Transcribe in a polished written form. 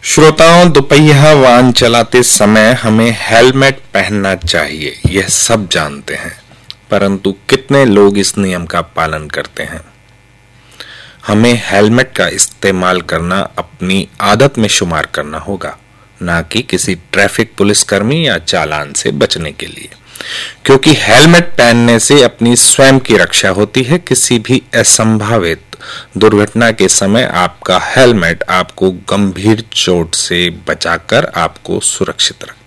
श्रोताओं, दोपहिया वाहन चलाते समय हमें हेलमेट पहनना चाहिए, यह सब जानते हैं, परंतु कितने लोग इस नियम का पालन करते हैं। हमें हेलमेट का इस्तेमाल करना अपनी आदत में शुमार करना होगा, ना कि किसी ट्रैफिक पुलिसकर्मी या चालान से बचने के लिए, क्योंकि हेलमेट पहनने से अपनी स्वयं की रक्षा होती है। किसी भी असंभावित दुर्घटना के समय आपका हेलमेट आपको गंभीर चोट से बचाकर आपको सुरक्षित रखता है।